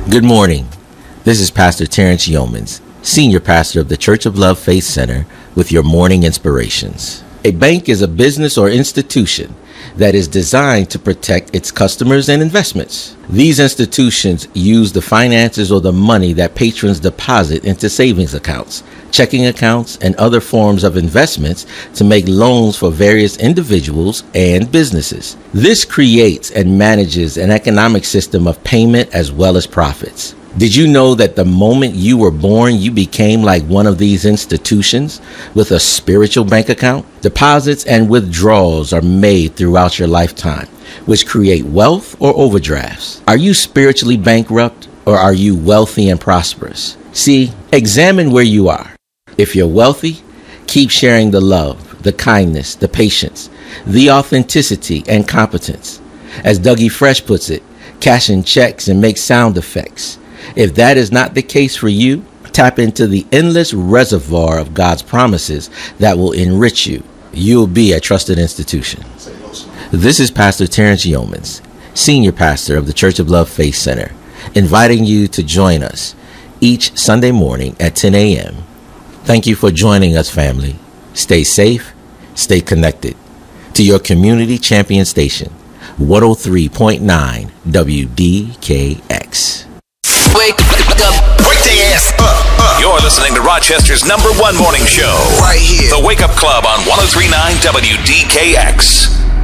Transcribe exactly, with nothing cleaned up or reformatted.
Good morning. This is Pastor Terrence Yeomans, Senior Pastor of the Church of Love Faith Center, with your morning inspirations. A bank is a business or institution that is designed to protect its customers and investments. These institutions use the finances or the money that patrons deposit into savings accounts, checking accounts, and other forms of investments to make loans for various individuals and businesses. This creates and manages an economic system of payment as well as profits. Did you know that the moment you were born, you became like one of these institutions with a spiritual bank account? Deposits and withdrawals are made throughout your lifetime, which create wealth or overdrafts. Are you spiritually bankrupt, or are you wealthy and prosperous? See, examine where you are. If you're wealthy, keep sharing the love, the kindness, the patience, the authenticity, and competence. As Dougie Fresh puts it, cashing checks and make sound effects. If that is not the case for you, tap into the endless reservoir of God's promises that will enrich you. You'll be a trusted institution. This is Pastor Terrence Yeomans, Senior Pastor of the Church of Love Faith Center, inviting you to join us each Sunday morning at ten a.m. Thank you for joining us, family. Stay safe, stay connected to your community champion station, one oh three point nine W D K X. Wake up. Wake their ass up, up. You're listening to Rochester's number one morning show. Right here. The Wake Up Club on one oh three point nine W D K X.